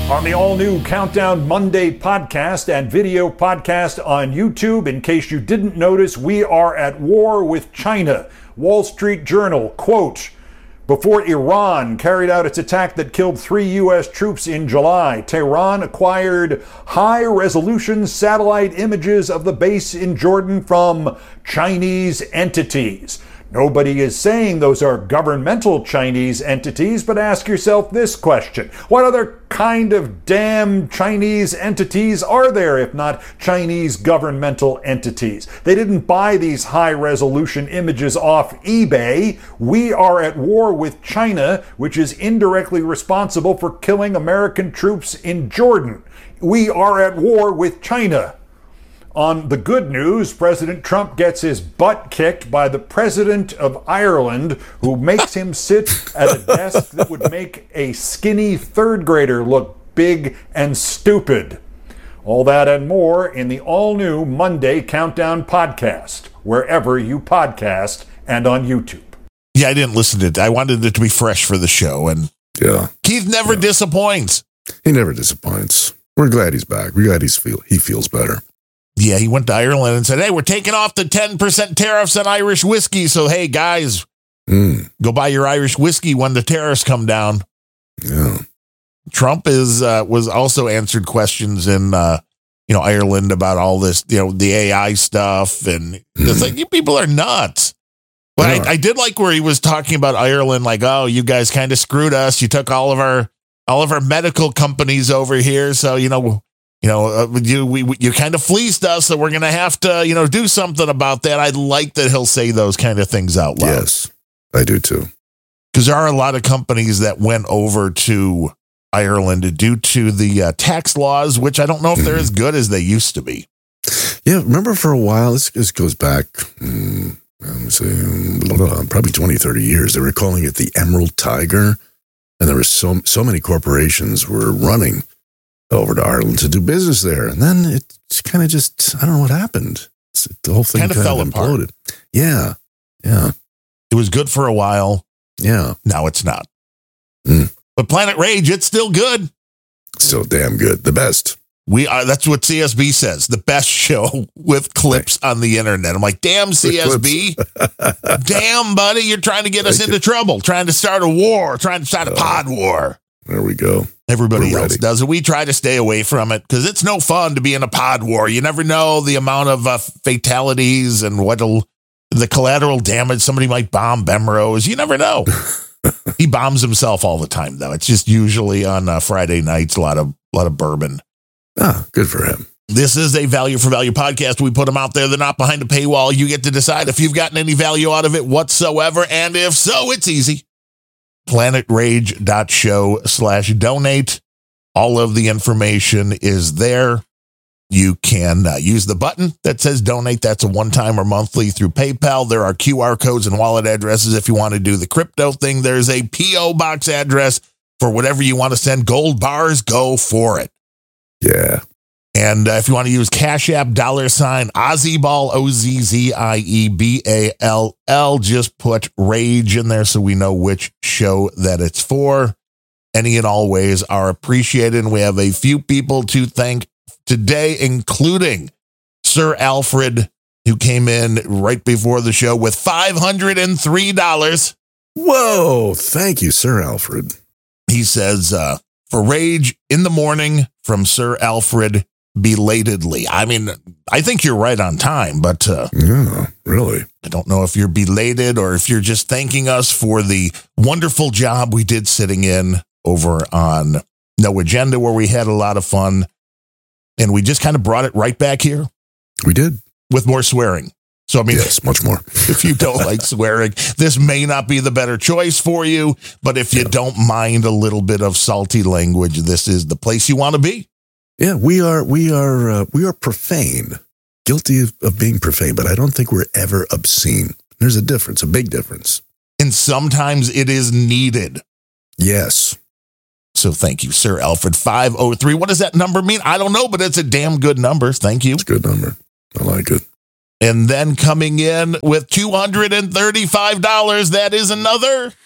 On the all-new Countdown Monday podcast and video podcast on YouTube, in case you didn't notice, we are at war with China. Wall Street Journal, quote, before Iran carried out its attack that killed 3 U.S. troops in July, Tehran acquired high-resolution satellite images of the base in Jordan from Chinese entities. Nobody is saying those are governmental Chinese entities, but ask yourself this question. What other kind of damn Chinese entities are there, if not Chinese governmental entities? They didn't buy these high-resolution images off eBay. We are at war with China, which is indirectly responsible for killing American troops in Jordan. We are at war with China. On the good news, President Trump gets his butt kicked by the President of Ireland, who makes him sit at a desk that would make a skinny third grader look big and stupid. All that and more in the all-new Monday Countdown podcast, wherever you podcast and on YouTube. Yeah, I didn't listen to it. I wanted it to be fresh for the show, and Keith never disappoints. He never disappoints. We're glad he's back. We're glad he feels better. Yeah, he went to Ireland and said, hey, we're taking off the 10% tariffs on Irish whiskey. So, hey, guys, go buy your Irish whiskey when the tariffs come down. Yeah. Trump was also answered questions in, Ireland about all this, the AI stuff. And it's like, you people are nuts. But I did like where he was talking about Ireland, like, oh, you guys kind of screwed us. You took all of our medical companies over here. So, you kind of fleeced us, so we're going to have to, do something about that. I like that he'll say those kind of things out loud. Yes, I do too. Because there are a lot of companies that went over to Ireland due to the tax laws, which I don't know if they're as good as they used to be. Yeah, remember for a while, this goes back, probably 20, 30 years, they were calling it the Emerald Tiger, and there were so many corporations were running over to Ireland to do business there. And then it kind of just, I don't know what happened. The whole thing kind of fell imploded. Apart. Yeah. It was good for a while. Yeah. Now it's not. But Planet Rage, it's still good. Still damn good. The best. That's what CSB says. The best show with clips on the internet. I'm like, damn, CSB. Damn, buddy. You're trying to get us into trouble. Trying to start a war. Trying to start a pod war. There we go. Everybody else does it. We try to stay away from it because it's no fun to be in a pod war. You never know the amount of fatalities and the collateral damage. Somebody might bomb Bemrose. You never know. He bombs himself all the time, though. It's just usually on Friday nights, a lot of bourbon. Ah, good for him. This is a value for value podcast. We put them out there. They're not behind a paywall. You get to decide if you've gotten any value out of it whatsoever. And if so, it's easy. planetrage.show/donate. All of the information is there. You can use the button that says donate. That's a one-time or monthly through PayPal. There are QR codes and wallet addresses. If you want to do the crypto thing, there's a P.O. box address for whatever you want to send. Gold bars, go for it. Yeah. And if you want to use Cash App, $, Ozzieball, OZZIEBALL, just put Rage in there so we know which show that it's for. Any and all ways are appreciated. And we have a few people to thank today, including Sir Alfred, who came in right before the show with $503. Whoa. Thank you, Sir Alfred. He says, for Rage in the morning from Sir Alfred, belatedly. I mean, I think you're right on time, but yeah, really. I don't know if you're belated or if you're just thanking us for the wonderful job we did sitting in over on No Agenda, where we had a lot of fun. And we just kind of brought it right back here. We did. With more swearing. So, I mean, yes, much more. If you don't like swearing, this may not be the better choice for you. But if you don't mind a little bit of salty language, this is the place you want to be. Yeah, we are profane, guilty of being profane, but I don't think we're ever obscene. There's a difference, a big difference. And sometimes it is needed. Yes. So thank you, Sir Alfred. 503. What does that number mean? I don't know, but it's a damn good number. Thank you. It's a good number. I like it. And then coming in with $235, that is another